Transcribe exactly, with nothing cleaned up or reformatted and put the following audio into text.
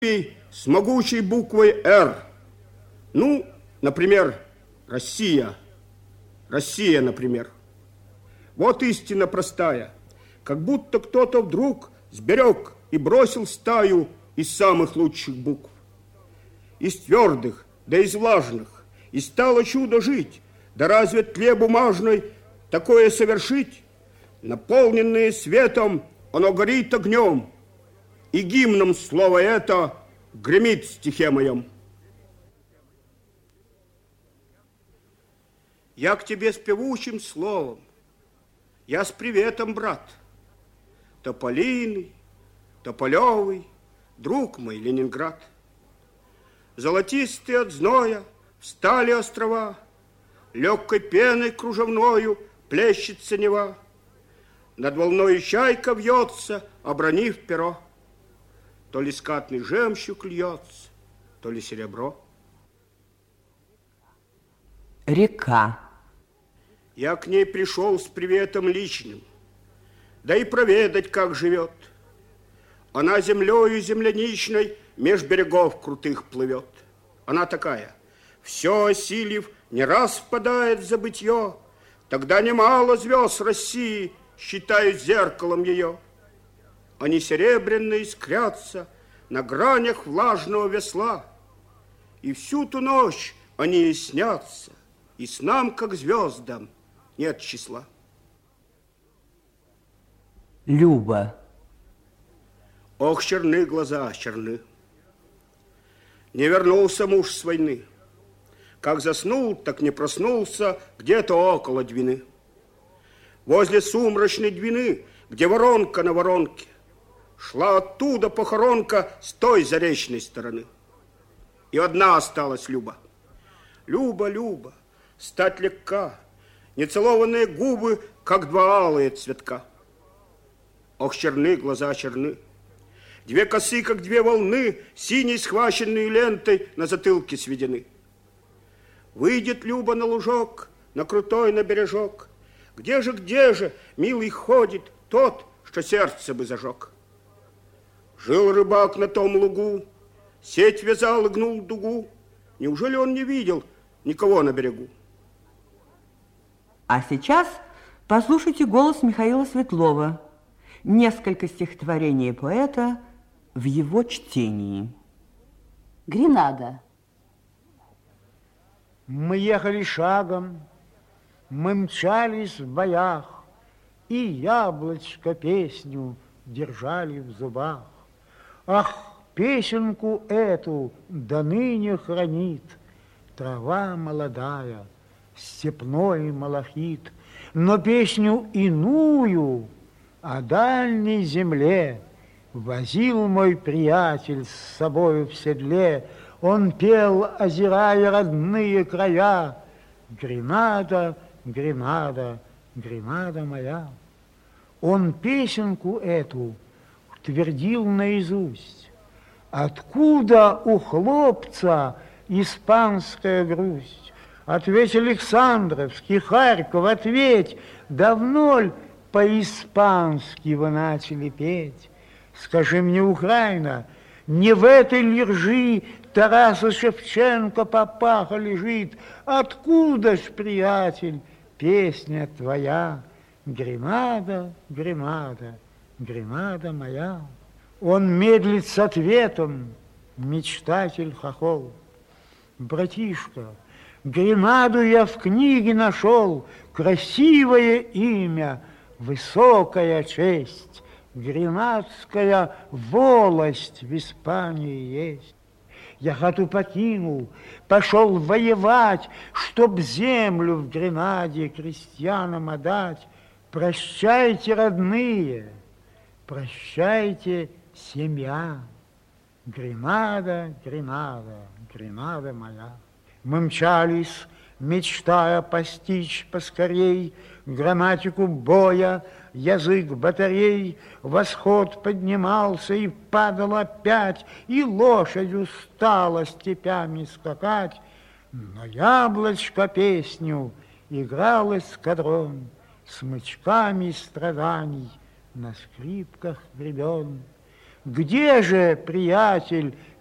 с могучей буквой «Р». Ну, например, Россия. Россия, например. Вот истина простая. Как будто кто-то вдруг сберег и бросил стаю из самых лучших букв. Из твердых, да из влажных. И стало чудо жить. Да разве тле бумажной такое совершить? Наполненное светом, оно горит огнем. И гимном слово это гремит в стихе моем. Я к тебе с певучим словом, я с приветом, брат. Тополиный, тополевый, друг мой Ленинград. Золотистые от зноя встали острова, легкой пеной кружевною плещется Нева. Над волною чайка вьется, обронив перо. То ли скатный жемчуг льется, то ли серебро. Река. Я к ней пришел с приветом личным, да и проведать, как живет. Она землею земляничной меж берегов крутых плывет. Она такая, все осилив, не раз впадает в забытье. Тогда немало звезд России считают зеркалом ее. Они серебряно искрятся на гранях влажного весла. И всю ту ночь они и снятся, и снам, как звездам, нет числа. Люба. Ох, черны глаза, черны. Не вернулся муж с войны. Как заснул, так не проснулся где-то около Двины. Возле сумрачной Двины, где воронка на воронке, шла оттуда похоронка с той заречной стороны. И одна осталась Люба. Люба, Люба, стать легка, нецелованные губы, как два алые цветка. Ох, черны глаза, черны. Две косы, как две волны, синей схваченной лентой на затылке сведены. Выйдет Люба на лужок, на крутой, на бережок. Где же, где же, милый, ходит тот, что сердце бы зажег? Жил рыбак на том лугу, сеть вязал и гнул дугу. Неужели он не видел никого на берегу? А сейчас послушайте голос Михаила Светлова. Несколько стихотворений поэта в его чтении. Гренада. Мы ехали шагом, мы мчались в боях, и яблочко песню держали в зубах. Ах, песенку эту до ныне хранит трава молодая, степной малахит, но песню иную о дальней земле возил мой приятель с собою в седле. Он пел, озирая родные края: Гренада, Гренада, Гренада моя. Он песенку эту твердил наизусть. Откуда у хлопца испанская грусть? Ответь, Александровский, Харьков, ответь, давно ль по-испански вы начали петь? Скажи мне, Украина, не в этой ли ржи Тараса Шевченко папаха лежит? Откуда ж, приятель, песня твоя? Гренада, Гренада, Гренада моя. Он медлит с ответом, мечтатель хохол. Братишка, Гренаду я в книге нашел, красивое имя, высокая честь. Гренадская волость в Испании есть. Я хату покинул, пошел воевать, чтоб землю в Гренаде крестьянам отдать. Прощайте, родные, прощайте, семья. Гренада, Гренада, Гренада моя. Мы мчались, мечтая постичь поскорей грамматику боя, язык батарей. Восход поднимался и падал опять, и лошадь устала степями скакать. Но яблочко песню играл эскадрон, смычками страданий на скрипках гребен. Где же, приятель,